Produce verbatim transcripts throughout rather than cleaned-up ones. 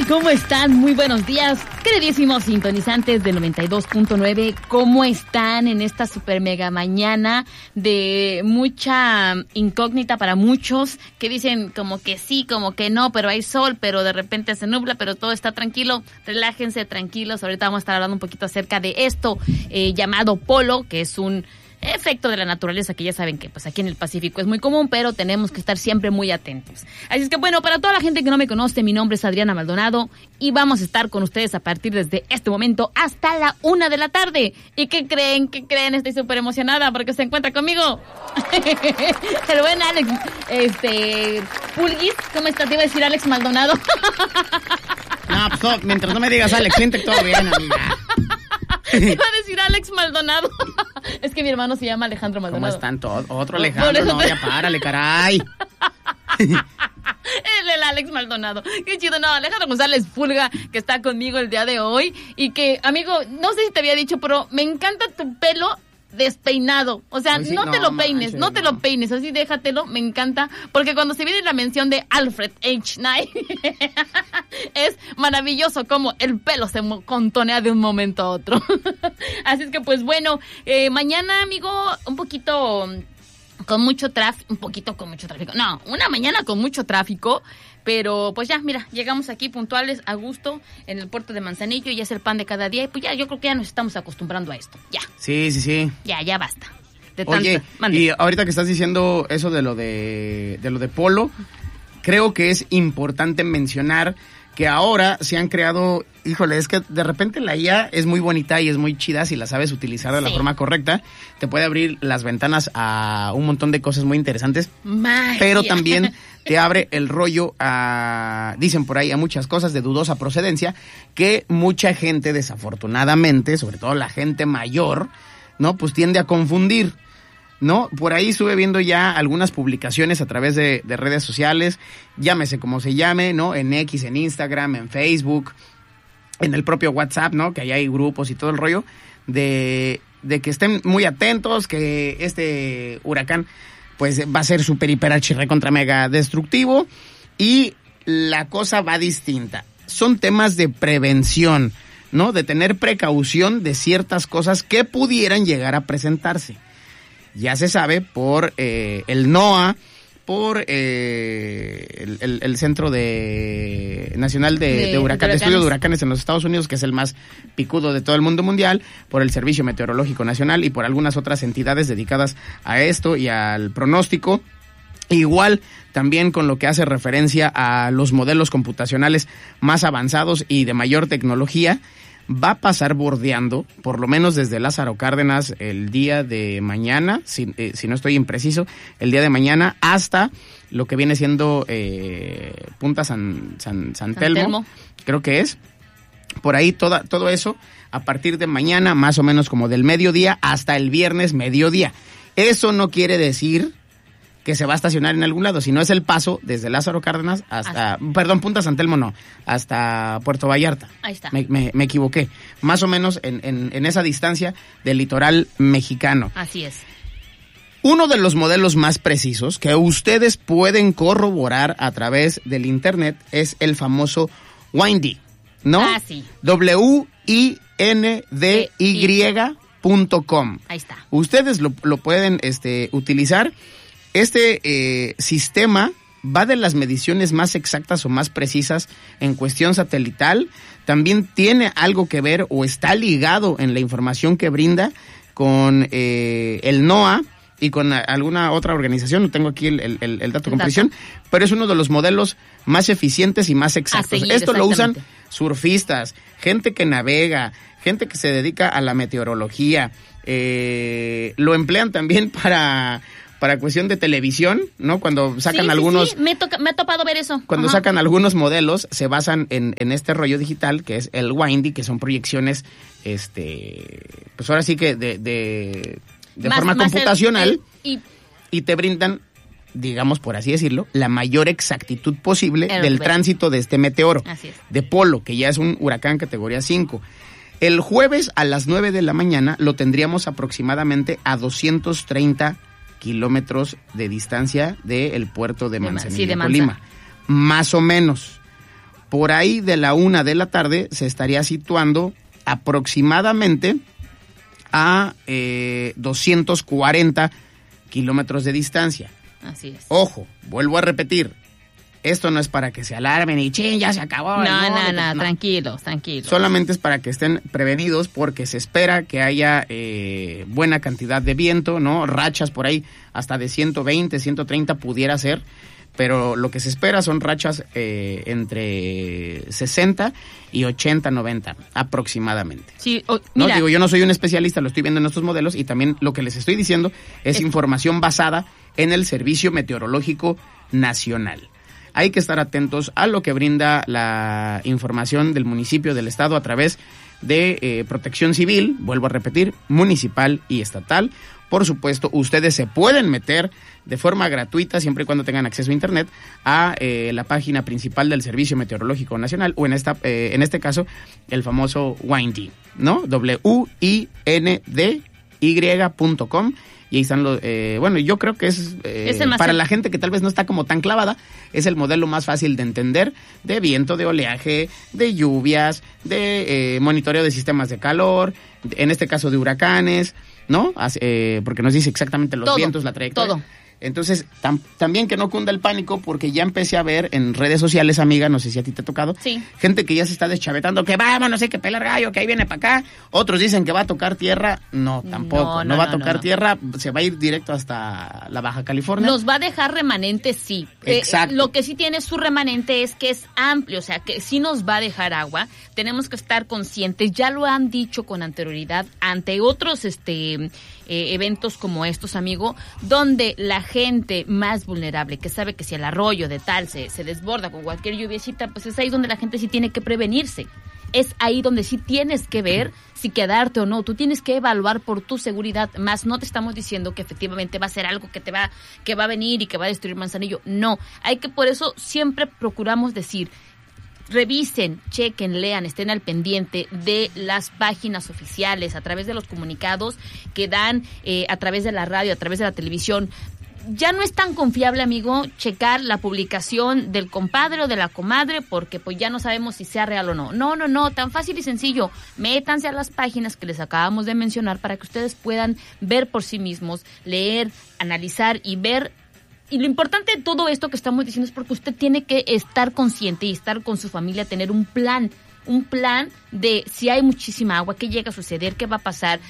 ¿Cómo están? Muy buenos días, queridísimos sintonizantes del noventa y dos punto nueve. ¿Cómo están en esta super mega mañana de mucha incógnita para muchos que dicen como que sí, como que no, pero hay sol, pero de repente se nubla, pero todo está tranquilo? Relájense, tranquilos. Ahorita vamos a estar hablando un poquito acerca de esto eh, llamado polo, que es un efecto de la naturaleza que ya saben que pues aquí en el Pacífico es muy común, pero tenemos que estar siempre muy atentos. Así es que bueno, para toda la gente que no me conoce, mi nombre es Adriana Maldonado y vamos a estar con ustedes a partir desde este momento hasta la una de la tarde. ¿Y qué creen? ¿Qué creen? Estoy súper emocionada porque se encuentra conmigo el buen Alex, este, Pulguis. ¿Cómo estás? Te iba a decir Alex Maldonado. No, pues todo, mientras no me digas Alex, siente todo bien, amiga. Iba a decir Alex Maldonado. Es que mi hermano se llama Alejandro Maldonado. ¿Cómo están todos? Otro Alejandro, no, ya párale, caray. El, el Alex Maldonado. Qué chido. No, Alejandro González Pulga, que está conmigo el día de hoy. Y que, amigo, no sé si te había dicho, pero me encanta tu pelo despeinado. O sea, sí, no, no te lo peines, manche, no te no. lo peines, así déjatelo, me encanta, porque cuando se viene la mención de Alfred H. Knight es maravilloso como el pelo se contonea de un momento a otro. Así es que pues bueno, eh, mañana, amigo, un poquito con mucho tráfico, un poquito con mucho tráfico, no, una mañana con mucho tráfico, pero pues ya, mira, llegamos aquí puntuales, a gusto, en el puerto de Manzanillo, y es el pan de cada día, y pues ya, yo creo que ya nos estamos acostumbrando a esto, ya. Sí, sí, sí. Ya, ya basta. De Oye, tanto, y ahorita que estás diciendo eso de lo de, de lo de polo, creo que es importante mencionar que ahora se han creado, híjole, es que de repente la I A es muy bonita y es muy chida si la sabes utilizar de la sí. forma correcta. Te puede abrir las ventanas a un montón de cosas muy interesantes, Magia. pero también te abre el rollo a, dicen por ahí, a muchas cosas de dudosa procedencia que mucha gente, desafortunadamente, sobre todo la gente mayor, ¿no? Pues tiende a confundir, ¿no? Por ahí estuve viendo ya algunas publicaciones a través de, de redes sociales, llámese como se llame, ¿no? En X, en Instagram, en Facebook, en el propio WhatsApp, ¿no? Que ahí hay grupos y todo el rollo, de, de que estén muy atentos, que este huracán, pues, va a ser super, hiper, archi, contra mega destructivo, y la cosa va distinta. Son temas de prevención, ¿no? De tener precaución de ciertas cosas que pudieran llegar a presentarse. Ya se sabe por eh, el NOAA, por eh, el, el, el Centro de Nacional de, de, de, Huracán, de Estudio de Huracanes en los Estados Unidos, que es el más picudo de todo el mundo mundial, por el Servicio Meteorológico Nacional y por algunas otras entidades dedicadas a esto y al pronóstico. Igual también con lo que hace referencia a los modelos computacionales más avanzados y de mayor tecnología, va a pasar bordeando, por lo menos desde Lázaro Cárdenas, el día de mañana, si, eh, si no estoy impreciso, el día de mañana, hasta lo que viene siendo eh, Punta San, San, San, San Telmo, Telmo, creo que es. Por ahí toda, todo eso, a partir de mañana, más o menos como del mediodía, hasta el viernes mediodía. Eso no quiere decir que se va a estacionar en algún lado, sino es el paso desde Lázaro Cárdenas hasta, hasta... perdón, Punta San Telmo no, hasta Puerto Vallarta. Ahí está. Me, me, me equivoqué. Más o menos en, en, en esa distancia del litoral mexicano. Así es. Uno de los modelos más precisos que ustedes pueden corroborar a través del internet es el famoso Windy, ¿no? Ah, sí. W I N D Y punto com. Ahí está. Ustedes lo, lo pueden este, utilizar. Este eh, sistema va de las mediciones más exactas o más precisas en cuestión satelital. También tiene algo que ver o está ligado en la información que brinda con eh, el NOAA y con alguna otra organización. No tengo aquí el, el, el dato con precisión, pero es uno de los modelos más eficientes y más exactos. Seguir, Esto lo usan surfistas, gente que navega, gente que se dedica a la meteorología. Eh, lo emplean también para... para cuestión de televisión, ¿no? Cuando sacan sí, algunos... Sí, sí. Me, toca, me ha topado ver eso. Cuando Ajá. sacan algunos modelos, se basan en, en este rollo digital, que es el Windy, que son proyecciones, este... pues ahora sí que de, de, de más, forma más computacional, el, el, y... y te brindan, digamos, por así decirlo, la mayor exactitud posible el del tránsito de este meteoro. Así es. De Polo, que ya es un huracán categoría cinco. El jueves a las nueve de la mañana lo tendríamos aproximadamente a doscientos treinta kilómetros de distancia del puerto de Manzanillo, sí, de Colima. Más o menos. por ahí de la una de la tarde se estaría situando aproximadamente a eh, doscientos cuarenta kilómetros de distancia. Así es. Ojo, vuelvo a repetir, esto no es para que se alarmen y ching, ya se acabó. No, no, no, no, tranquilos, tranquilos. Solamente es para que estén prevenidos porque se espera que haya eh, buena cantidad de viento, ¿no? Rachas por ahí hasta de ciento veinte, ciento treinta pudiera ser, pero lo que se espera son rachas eh, entre sesenta y ochenta, noventa aproximadamente. Sí, o, mira. No digo, yo no soy un especialista, lo estoy viendo en estos modelos y también lo que les estoy diciendo es, es información basada en el Servicio Meteorológico Nacional. Hay que estar atentos a lo que brinda la información del municipio, del estado, a través de eh, Protección Civil, vuelvo a repetir, municipal y estatal. Por supuesto, ustedes se pueden meter de forma gratuita, siempre y cuando tengan acceso a internet, a eh, la página principal del Servicio Meteorológico Nacional, o en esta eh, en este caso, el famoso Windy, ¿no? W I N D Y punto com. Y ahí están los, eh, bueno, yo creo que es, eh, es para la gente que tal vez no está como tan clavada, es el modelo más fácil de entender, de viento, de oleaje, de lluvias, de eh, monitoreo de sistemas de calor, en este caso de huracanes, ¿no? Eh, porque nos dice exactamente los todo, vientos, la trayectoria. Todo. Entonces, tam, también que no cunda el pánico, porque ya empecé a ver en redes sociales, amiga, no sé si a ti te ha tocado, sí, gente que ya se está deschavetando, que vamos, no sé, que pelar gallo, que ahí viene para acá. Otros dicen que va a tocar tierra. No, tampoco. No, no, no va no, a tocar no, no. tierra, se va a ir directo hasta la Baja California. Nos va a dejar remanente, sí. Exacto. Eh, lo que sí tiene su remanente es que es amplio, o sea, que sí nos va a dejar agua. Tenemos que estar conscientes, ya lo han dicho con anterioridad, ante otros este eh, eventos como estos, amigo, donde la gente más vulnerable, que sabe que si el arroyo de tal se, se desborda con cualquier lluviecita, pues es ahí donde la gente sí tiene que prevenirse. Es ahí donde sí tienes que ver si quedarte o no. Tú tienes que evaluar por tu seguridad. Más no te estamos diciendo que efectivamente va a ser algo que te va, que va a venir y que va a destruir Manzanillo. No, hay que, por eso siempre procuramos decir, revisen, chequen, lean, estén al pendiente de las páginas oficiales, a través de los comunicados que dan eh, a través de la radio, a través de la televisión. Ya no es tan confiable, amigo, checar la publicación del compadre o de la comadre, porque pues ya no sabemos si sea real o no. No, no, no, tan fácil y sencillo. Métanse a las páginas que les acabamos de mencionar para que ustedes puedan ver por sí mismos, leer, analizar y ver. Y lo importante de todo esto que estamos diciendo es porque usted tiene que estar consciente y estar con su familia, tener un plan, un plan de si hay muchísima agua, qué llega a suceder, qué va a pasar.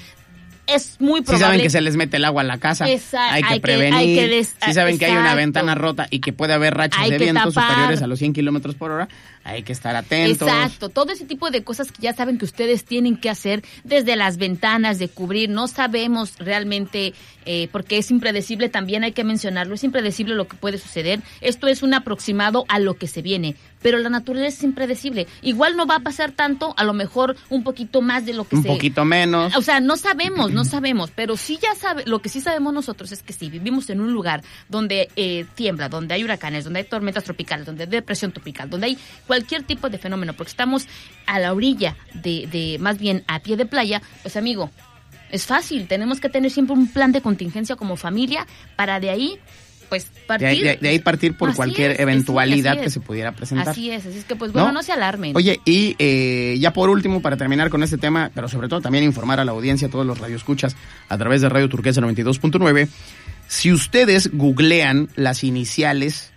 Es muy probable. Si saben que se les mete el agua a la casa, exacto, hay que hay prevenir. Que, hay que des... Si saben exacto. que hay una ventana rota y que puede haber rachas hay de viento tapar. superiores a los cien kilómetros por hora, hay que estar atentos. Exacto, todo ese tipo de cosas que ya saben que ustedes tienen que hacer, desde las ventanas, de cubrir. No sabemos realmente, eh, porque es impredecible, también hay que mencionarlo, es impredecible lo que puede suceder. Esto es un aproximado a lo que se viene, pero la naturaleza es impredecible. Igual no va a pasar tanto, a lo mejor un poquito más de lo que un se... Un poquito menos. O sea, no sabemos, no sabemos, pero sí ya sabe, lo que sí sabemos nosotros es que si vivimos en un lugar donde eh, tiembla, donde hay huracanes, donde hay tormentas tropicales, donde hay depresión tropical, donde hay cualquier tipo de fenómeno, porque estamos a la orilla de, de, más bien a pie de playa, pues amigo, es fácil, tenemos que tener siempre un plan de contingencia como familia para de ahí, pues partir. De ahí, de, de ahí partir por así cualquier es, eventualidad es, que se pudiera presentar. Así es, así es que pues bueno, no, no se alarmen. Oye, y eh, ya por último, para terminar con este tema, pero sobre todo también informar a la audiencia, a todos los radioescuchas, a través de Radio Turquesa noventa y dos punto nueve, si ustedes googlean las iniciales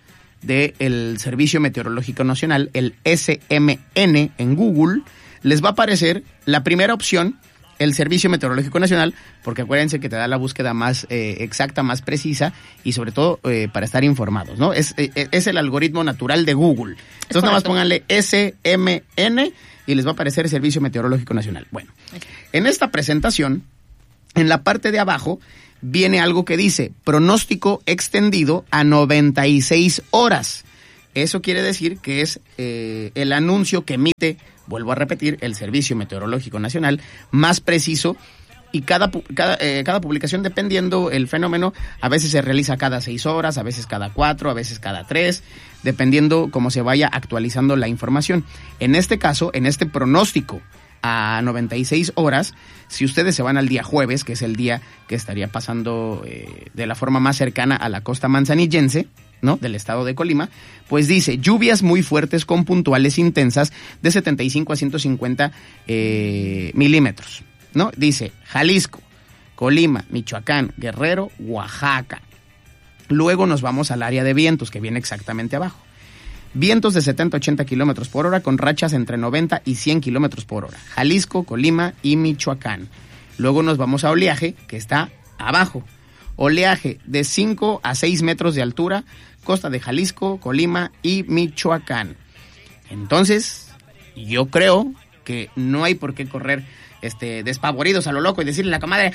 del Servicio Meteorológico Nacional, el S M N en Google, les va a aparecer la primera opción, el Servicio Meteorológico Nacional, porque acuérdense que te da la búsqueda más eh, exacta, más precisa y sobre todo eh, para estar informados, ¿no? Es, eh, es el algoritmo natural de Google. Entonces nada más pónganle S M N y les va a aparecer el Servicio Meteorológico Nacional. Bueno, en esta presentación, en la parte de abajo, viene algo que dice pronóstico extendido a noventa y seis horas. Eso quiere decir que es eh, el anuncio que emite, vuelvo a repetir, el Servicio Meteorológico Nacional, más preciso, y cada, cada, eh, cada publicación, dependiendo el fenómeno, a veces se realiza cada seis horas, a veces cada cuatro, a veces cada tres, dependiendo cómo se vaya actualizando la información. En este caso, en este pronóstico a noventa y seis horas, si ustedes se van al día jueves, que es el día que estaría pasando eh, de la forma más cercana a la costa manzanillense, ¿no?, del estado de Colima, pues dice, lluvias muy fuertes con puntuales intensas de setenta y cinco a ciento cincuenta eh, milímetros, ¿no? Dice Jalisco, Colima, Michoacán, Guerrero, Oaxaca. Luego nos vamos al área de vientos, que viene exactamente abajo. Vientos de setenta a ochenta kilómetros por hora con rachas entre noventa y cien kilómetros por hora. Jalisco, Colima y Michoacán. Luego nos vamos a oleaje, que está abajo. Oleaje de cinco a seis metros de altura, costa de Jalisco, Colima y Michoacán. Entonces, yo creo que no hay por qué correr este, despavoridos a lo loco y decirle a la comadre,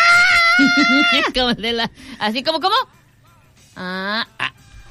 ¡ah! Como de la, así como, ¿cómo? Ah, ah.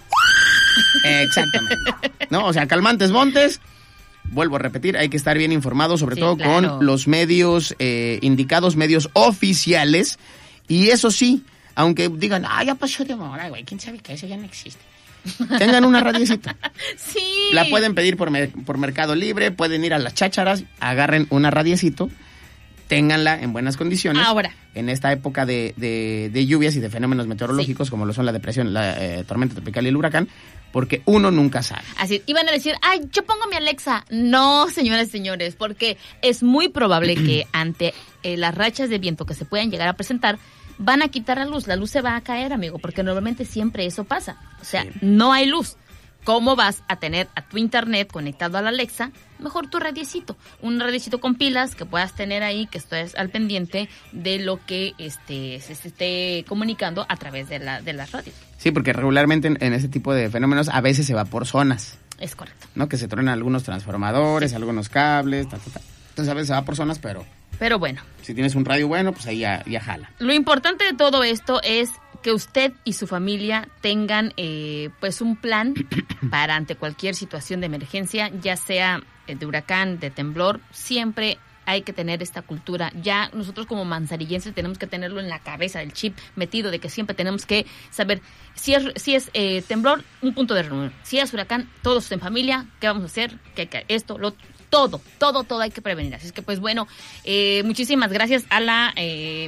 Exactamente. No, o sea, calmantes montes. Vuelvo a repetir, hay que estar bien informado, sobre sí, todo claro, con los medios eh, indicados, medios oficiales. Y eso sí, aunque digan, ah, ya pasó de moda, güey, quién sabe que eso ya no existe. Tengan una radiecita. Sí. La pueden pedir por, me- por Mercado Libre, pueden ir a las chácharas, agarren una radiecito, ténganla en buenas condiciones. Ahora. En esta época de, de, de lluvias y de fenómenos meteorológicos, sí, como lo son la depresión, la eh, tormenta tropical y el huracán, porque uno nunca sabe. Así, iban a decir, ay, yo pongo mi Alexa. No, señoras y señores, porque es muy probable que ante eh, las rachas de viento que se puedan llegar a presentar, van a quitar la luz, la luz se va a caer, amigo, porque normalmente siempre eso pasa. O sea, sí, no hay luz. ¿Cómo vas a tener a tu internet conectado a la Alexa? Mejor tu radiecito, un radiecito con pilas que puedas tener ahí, que estés al pendiente de lo que este se, se esté comunicando a través de la de las radios. Sí, porque regularmente en, en ese tipo de fenómenos a veces se va por zonas. Es correcto. ¿No? Que se truenan algunos transformadores, sí, algunos cables, ta, ta, ta. Entonces a veces se va por zonas, pero... Pero bueno. Si tienes un radio bueno, pues ahí ya, ya jala. Lo importante de todo esto es que usted y su familia tengan eh, pues un plan para ante cualquier situación de emergencia, ya sea de huracán, de temblor, siempre hay que tener esta cultura. Ya nosotros como manzanillenses tenemos que tenerlo en la cabeza, el chip metido de que siempre tenemos que saber si es si es eh, temblor, un punto de reunión. Si es huracán, todos en familia, ¿qué vamos a hacer? ¿Qué, qué, esto, lo todo, todo, todo hay que prevenir. Así es que pues bueno, eh, muchísimas gracias a la... Eh,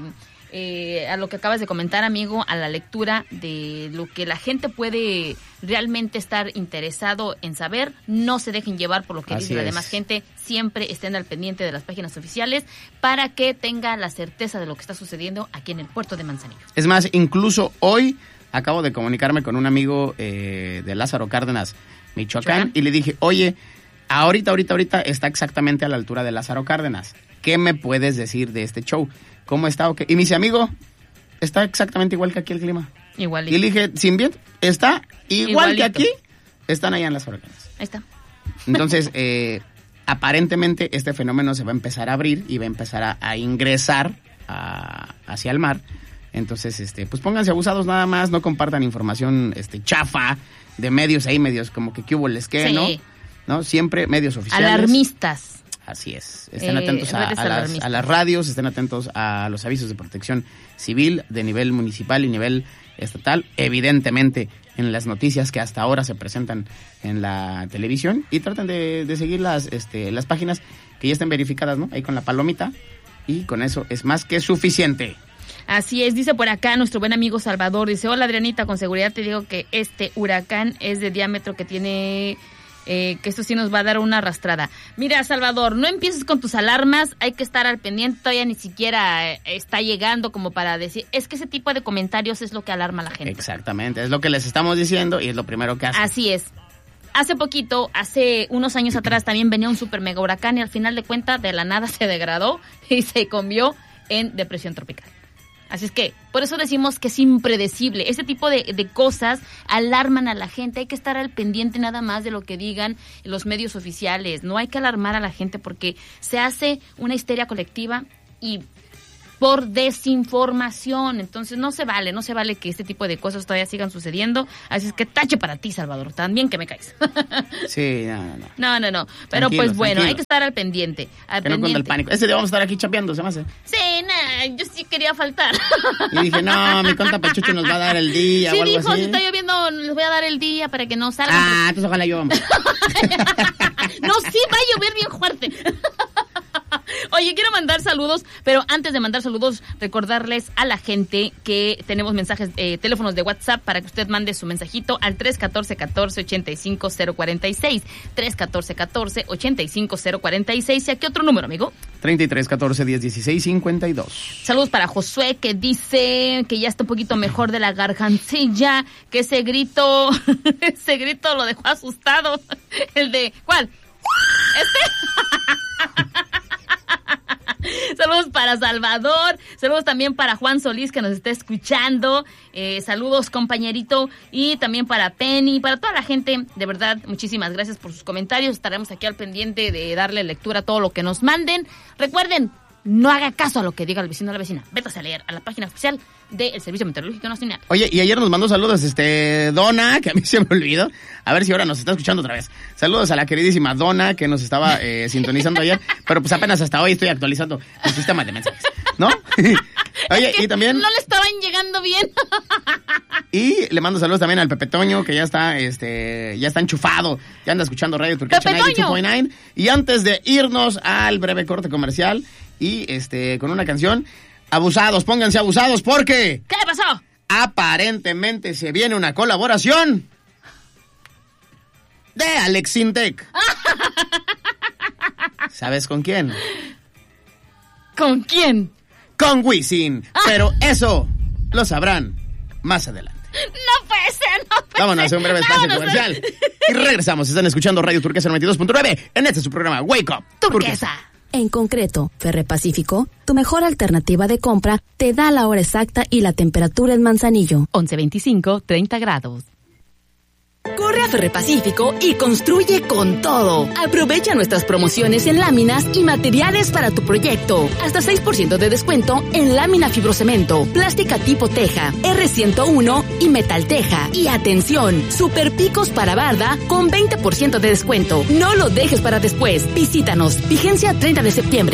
Eh, a lo que acabas de comentar, amigo, a la lectura de lo que la gente puede realmente estar interesado en saber. No se dejen llevar por lo que Así dice la es. demás gente. Siempre estén al pendiente de las páginas oficiales para que tenga la certeza de lo que está sucediendo aquí en el puerto de Manzanillo. Es más, incluso hoy acabo de comunicarme con un amigo eh, de Lázaro Cárdenas, Michoacán, y le dije, oye, ahorita, ahorita, ahorita está exactamente a la altura de Lázaro Cárdenas. ¿Qué me puedes decir de este show? ¿Cómo está? Okay. Y me dice, amigo, está exactamente igual que aquí el clima. Igual. Y le dije, sin viento, está igual Igualito. que aquí, están allá en las huracanes. Ahí está. Entonces, eh, aparentemente este fenómeno se va a empezar a abrir y va a empezar a, a ingresar a, hacia el mar. Entonces, este, pues pónganse abusados nada más, no compartan información este, chafa de medios ahí, medios como que qué hubo les que, Sí. ¿no? ¿no? Siempre medios oficiales. Alarmistas. Así es. Estén Eh, atentos a, redes a, las, alarmistas. a las radios, estén atentos a los avisos de protección civil de nivel municipal y nivel estatal, evidentemente en las noticias que hasta ahora se presentan en la televisión, y traten de, de seguir las, este, las páginas que ya estén verificadas, ¿no? Ahí con la palomita, y con eso es más que suficiente. Así es, dice por acá nuestro buen amigo Salvador, dice, hola Adrianita, con seguridad te digo que este huracán es de diámetro que tiene... Eh, que esto sí nos va a dar una arrastrada. Mira, Salvador, no empieces con tus alarmas, hay que estar al pendiente, todavía ni siquiera eh, está llegando como para decir, es que ese tipo de comentarios es lo que alarma a la gente. Exactamente, es lo que les estamos diciendo y es lo primero que hacen. Así es. Hace poquito, hace unos años atrás también venía un super mega huracán y al final de cuentas de la nada se degradó y se convirtió en depresión tropical. Así es que, por eso decimos que es impredecible. Este tipo de, de cosas alarman a la gente. Hay que estar al pendiente nada más de lo que digan los medios oficiales. No hay que alarmar a la gente porque se hace una histeria colectiva y por desinformación. Entonces no se vale, no se vale que este tipo de cosas todavía sigan sucediendo. Así es que tache para ti, Salvador. También que me caes. Sí, no, no, no. No, no, no. Pero Tranquilos, pues bueno, tranquilos. hay que estar al pendiente. Al Que no cunda pendiente. el pánico. Ese día vamos a estar aquí chapeando, se me hace. Sí, nah, yo sí quería faltar. Y dije, no, mi conta Pachucho nos va a dar el día Sí, o algo dijo, así. si está lloviendo, les voy a dar el día para que no salgan. Ah, entonces ojalá yo. No, sí va a llover bien fuerte. Oye, quiero mandar saludos, pero antes de mandar saludos, recordarles a la gente que tenemos mensajes, eh, teléfonos de WhatsApp para que usted mande su mensajito al tres catorce catorce ochenta y cinco cero cuarenta y seis. tres catorce catorce ochenta y cinco cero cuarenta y seis. ¿Y a qué otro número, amigo? treinta y tres catorce diez dieciséis cincuenta y dos. Saludos para Josué, que dice que ya está un poquito mejor de la gargantilla, que ese grito, ese grito lo dejó asustado. El de, ¿cuál? Este. Saludos para Salvador, saludos también para Juan Solís, que nos está escuchando, eh, saludos compañerito, y también para Penny, para toda la gente, de verdad, muchísimas gracias por sus comentarios, estaremos aquí al pendiente de darle lectura a todo lo que nos manden. Recuerden, no haga caso a lo que diga el vecino o la vecina, vete a leer a la página oficial del Servicio Meteorológico Nacional. Oye, y ayer nos mandó saludos este Donna, que a mí se me olvidó, a ver si ahora nos está escuchando otra vez. Saludos a la queridísima Donna, que nos estaba eh, sintonizando ayer, pero pues apenas hasta hoy estoy actualizando el sistema de mensajes, ¿no? Oye, es que y también... no le estaban llegando bien. Y le mando saludos también al Pepe Toño, que ya está, este, ya está enchufado, ya anda escuchando Radio Turquesa noventa y dos punto nueve. Y antes de irnos al breve corte comercial, y este, con una canción, abusados, pónganse abusados, porque... ¿Qué pasó? Aparentemente se viene una colaboración de Alex Sintek. ¿Sabes con quién? ¿Con quién? Con Wisin. Pero eso lo sabrán más adelante. No puede ser, no puede Vámonos a ser. un breve espacio Vámonos. comercial. Y regresamos. Están escuchando Radio Turquesa noventa y dos punto nueve. En este es su programa Wake Up Turquesa. Turquesa. En concreto, Ferre Pacífico, tu mejor alternativa de compra, te da la hora exacta y la temperatura en Manzanillo. once veinticinco, treinta grados. Corre a Ferre Pacífico y construye con todo. Aprovecha nuestras promociones en láminas y materiales para tu proyecto. Hasta seis por ciento de descuento en lámina fibrocemento, plástica tipo teja, erre ciento uno y metal teja. Y atención, super picos para barda con veinte por ciento de descuento. No lo dejes para después. Visítanos. Vigencia treinta de septiembre.